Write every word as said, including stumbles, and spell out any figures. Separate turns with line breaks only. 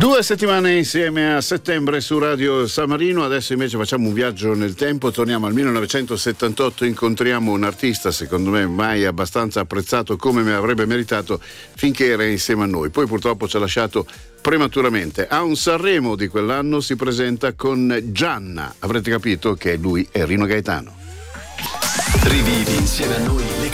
Due settimane insieme a settembre su Radio San Marino, adesso invece facciamo un viaggio nel tempo, torniamo al millenovecentosettantotto, incontriamo un artista secondo me mai abbastanza apprezzato come me avrebbe meritato finché era insieme a noi, poi purtroppo ci ha lasciato prematuramente. A un Sanremo di quell'anno si presenta con Gianna, avrete capito che lui è Rino Gaetano.
Rivivi insieme a noi le